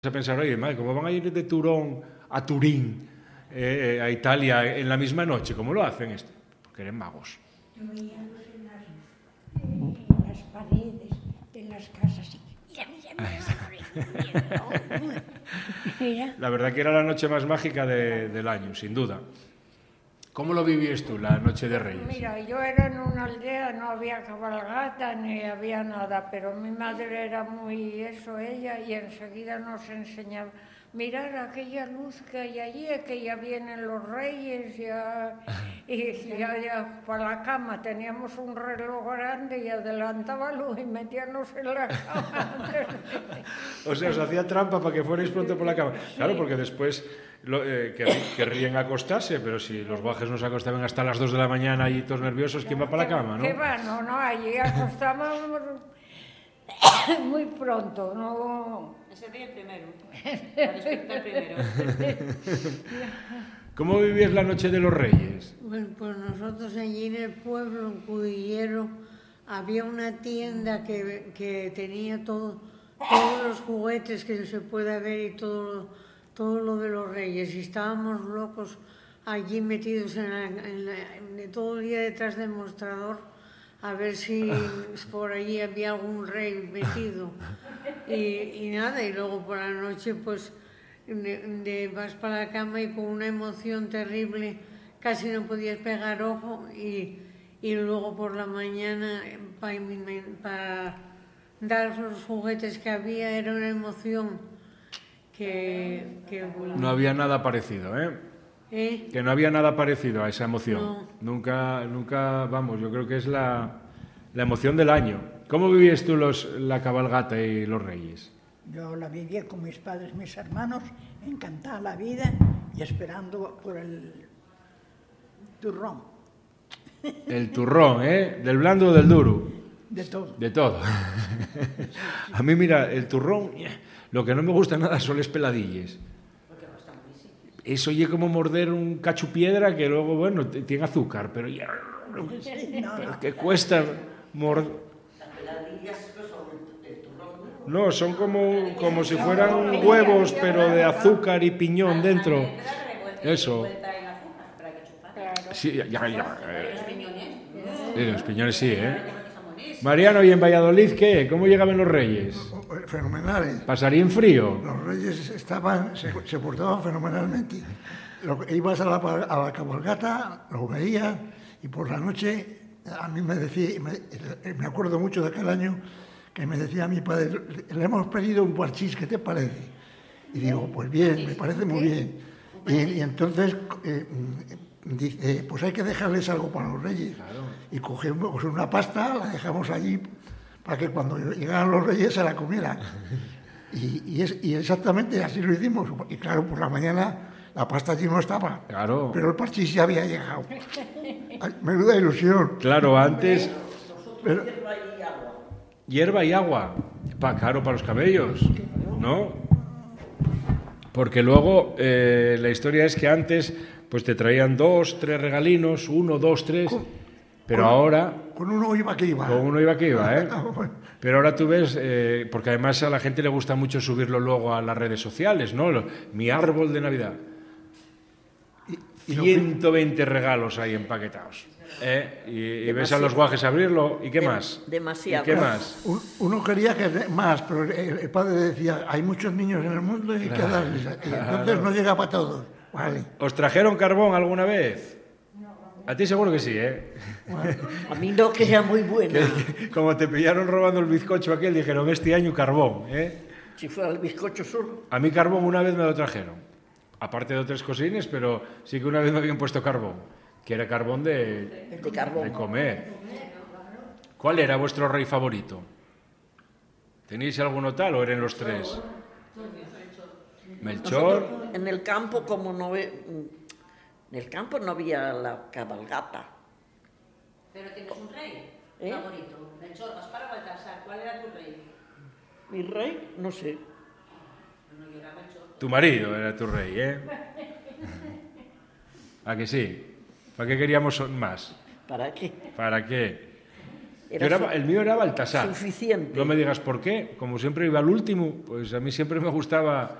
a pensar, oye, madre, ¿cómo van a ir de Turón a Turín, a Italia, en la misma noche? ¿Cómo lo hacen esto? Porque eran magos. Yo veía en las paredes, en las casas. Mira. La verdad que era la noche más mágica del año, sin duda. ¿Cómo lo vivías tú, la noche de Reyes? Mira, yo era en una aldea, no había cabalgata ni había nada, pero mi madre era muy eso, ella, y enseguida nos enseñaba, mirar aquella luz que hay allí, que ya vienen los reyes, y ya para la cama teníamos un reloj grande y adelantábalo y metíamos en la cama. O sea, os hacía trampa para que fuerais pronto por la cama. Claro, porque después querrían acostarse, pero si los guajes no se acostaban hasta las 2 de la mañana y todos nerviosos, ¿quién va para la cama, no? ¿Qué va? No, allí acostábamos muy pronto, no... Ese día el primero, para despertar primero. ¿Cómo vivías la noche de los Reyes? Bueno, pues nosotros allí en el pueblo, en Cudillero, había una tienda que tenía todos los juguetes que se puede ver y todo lo de los Reyes. Y estábamos locos allí metidos todo el día detrás del mostrador a ver si por allí había algún rey metido. Y nada, y luego por la noche pues vas para la cama y con una emoción terrible casi no podías pegar ojo y luego por la mañana para dar los juguetes que había era una emoción que No había nada parecido, ¿eh? Que no había nada parecido a esa emoción. No. Nunca, vamos, yo creo que es la emoción del año. ¿Cómo vivías tú la cabalgata y los Reyes? Yo la vivía con mis padres, mis hermanos, encantada la vida y esperando por el turrón. El turrón, ¿eh? ¿Del blando o del duro? De todo. De todo. A mí, mira, el turrón, lo que no me gusta nada son las peladillas. Eso oye como morder un cacho piedra que luego, bueno, tiene azúcar, pero ya... No. que cuesta morder... No, son como si fueran huevos, pero de azúcar y piñón dentro. Eso. Sí, ya. Los piñones sí, ¿eh? Mariano, ¿y en Valladolid qué? ¿Cómo llegaban los Reyes? Fenomenales. ¿Pasarían frío? Los Reyes se portaban fenomenalmente. Ibas a la cabalgata, lo veías y por la noche a mí me decía, me acuerdo mucho de aquel año que me decía a mi padre, le hemos pedido un parchís, ¿qué te parece? Y digo, pues bien, me parece muy bien. Y entonces dice, pues hay que dejarles algo para los Reyes. Claro. Y cogemos una pasta, la dejamos allí para que cuando llegaran los Reyes se la comieran. Y exactamente así lo hicimos. Y claro, por la mañana la pasta allí no estaba. Claro. Pero el parchís ya había llegado. Ay, menuda ilusión. Claro, antes... Pero, hierba y agua. Claro, para los cabellos, ¿no? Porque luego la historia es que antes pues te traían 2, 3 regalinos, 1, 2, 3, pero ahora... Con uno iba que iba. Con uno iba que iba, ¿eh? Pero ahora tú ves, porque además a la gente le gusta mucho subirlo luego a las redes sociales, ¿no? Mi árbol de Navidad. 120 regalos ahí empaquetados. Y ves a los guajes abrirlo, ¿y qué más? Demasiado. ¿Y qué más? Uno quería que más, pero el padre decía, hay muchos niños en el mundo y hay que darles. Y entonces no llega para todos. Vale. ¿Os trajeron carbón alguna vez? A ti seguro que sí, ¿eh? A mí no, que sea muy buena. Como te pillaron robando el bizcocho aquel, dijeron, este año carbón, ¿eh? Si fuera el bizcocho solo. A mí carbón una vez me lo trajeron. Aparte de otras cosines, pero sí que una vez me habían puesto carbón. Que era carbón de comer. ¿Cuál era vuestro rey favorito? ¿Tenéis alguno tal o eran los 3? Melchor. Nosotros, en el campo, como no en el campo no había la cabalgata. Pero tienes un rey favorito. Melchor, Gaspar o Baltasar. ¿Cuál era tu rey? Mi rey, no sé. No, yo era Melchor. Tu marido era tu rey, ¿eh? ¿A que sí? ¿Para qué queríamos más? ¿Para qué? ¿Para qué? El mío era Baltasar. Suficiente. No me digas por qué, como siempre iba al último, pues a mí siempre me gustaba